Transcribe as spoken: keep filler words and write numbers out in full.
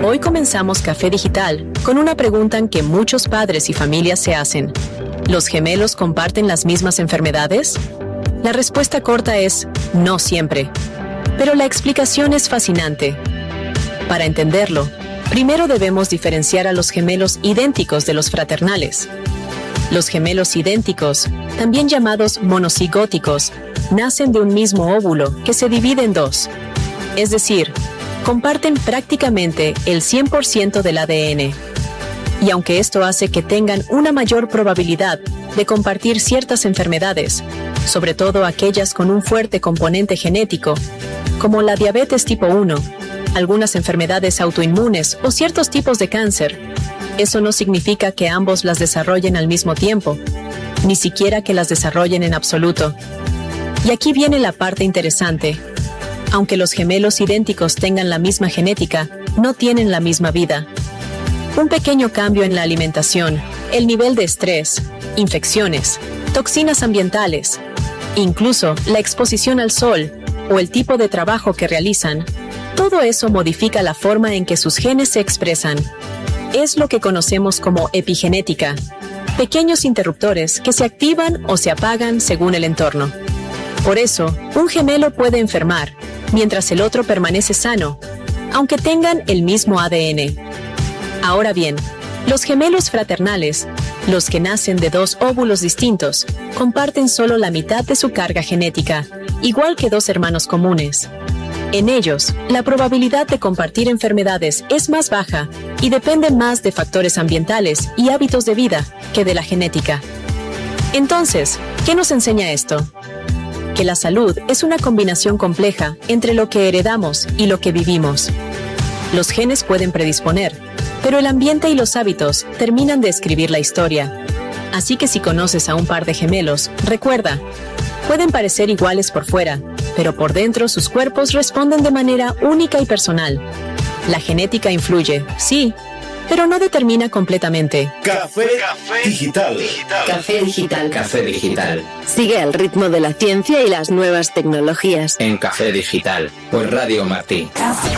Hoy comenzamos Café Digital con una pregunta que muchos padres y familias se hacen. ¿Los gemelos comparten las mismas enfermedades? La respuesta corta es no siempre, pero la explicación es fascinante. Para entenderlo, primero debemos diferenciar a los gemelos idénticos de los fraternales. Los gemelos idénticos, también llamados monocigóticos, nacen de un mismo óvulo que se divide en dos. Es decir, comparten prácticamente el cien por ciento del A D N. Y aunque esto hace que tengan una mayor probabilidad de compartir ciertas enfermedades, sobre todo aquellas con un fuerte componente genético, como la diabetes tipo uno, algunas enfermedades autoinmunes o ciertos tipos de cáncer, eso no significa que ambos las desarrollen al mismo tiempo, ni siquiera que las desarrollen en absoluto. Y aquí viene la parte interesante. Aunque los gemelos idénticos tengan la misma genética, no tienen la misma vida. Un pequeño cambio en la alimentación, el nivel de estrés, infecciones, toxinas ambientales, incluso la exposición al sol o el tipo de trabajo que realizan, todo eso modifica la forma en que sus genes se expresan. Es lo que conocemos como epigenética, pequeños interruptores que se activan o se apagan según el entorno. Por eso, un gemelo puede enfermar, mientras el otro permanece sano, aunque tengan el mismo A D N. Ahora bien, los gemelos fraternales, los que nacen de dos óvulos distintos, comparten solo la mitad de su carga genética, igual que dos hermanos comunes. En ellos, la probabilidad de compartir enfermedades es más baja y depende más de factores ambientales y hábitos de vida que de la genética. Entonces, ¿qué nos enseña esto? Que la salud es una combinación compleja entre lo que heredamos y lo que vivimos. Los genes pueden predisponer, pero el ambiente y los hábitos terminan de escribir la historia. Así que si conoces a un par de gemelos, recuerda, pueden parecer iguales por fuera, pero por dentro sus cuerpos responden de manera única y personal. La genética influye, sí, pero no determina completamente. Café, Café Digital. Café Digital. Café Digital. Sigue el ritmo de la ciencia y las nuevas tecnologías. En Café Digital, por Radio Martí.